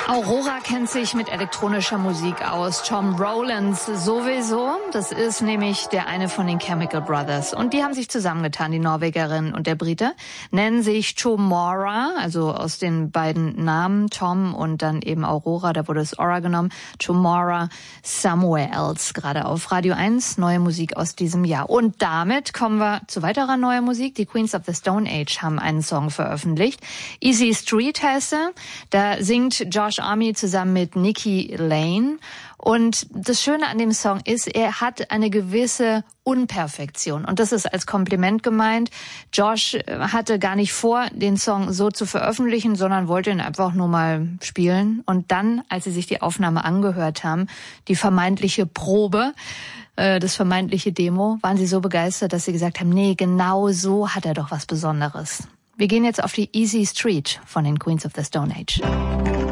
Aurora kennt sich mit elektronischer Musik aus. Tom Rowlands sowieso. Das ist nämlich der eine von den Chemical Brothers. Und die haben sich zusammengetan, die Norwegerin und der Brite. Nennen sich Tomorrow, also aus den beiden Namen Tom und dann eben Aurora, da wurde es Aura genommen. Tomorrow, Somewhere Else, gerade auf Radio 1, neue Musik aus diesem Jahr. Und damit kommen wir zu weiterer neuer Musik. Die Queens of the Stone Age haben einen Song veröffentlicht. Easy Street heißt er. Da singt Josh Army zusammen mit Nikki Lane. Und das Schöne an dem Song ist, er hat eine gewisse Unperfektion. Und das ist als Kompliment gemeint. Josh hatte gar nicht vor, den Song so zu veröffentlichen, sondern wollte ihn einfach nur mal spielen. Und dann, als sie sich die Aufnahme angehört haben, die vermeintliche Probe, das vermeintliche Demo, waren sie so begeistert, dass sie gesagt haben, nee, genau so hat er doch was Besonderes. Wir gehen jetzt auf die Easy Street von den Queens of the Stone Age.